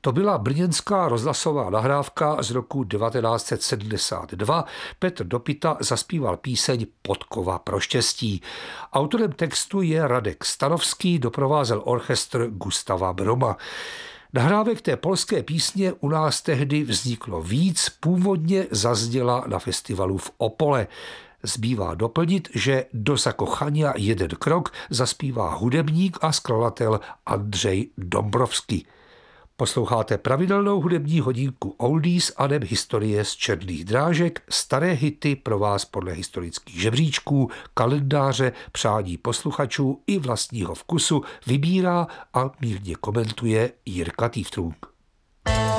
To byla brněnská rozhlasová nahrávka z roku 1972. Petr Dopita zaspíval píseň Podkova pro štěstí. Autorem textu je Radek Stanovský, doprovázel orchestr Gustava Broma. Nahrávek té polské písně u nás tehdy vzniklo víc, původně zazněla na festivalu v Opole. Zbývá doplnit, že do zakochania jeden krok zaspívá hudebník a skladatel Andřej Dombrovský. Posloucháte pravidelnou hudební hodinku Oldies a neb historie z černých drážek, staré hity pro vás podle historických žebříčků, kalendáře, přání posluchačů i vlastního vkusu vybírá a mírně komentuje Jirka Týftrung.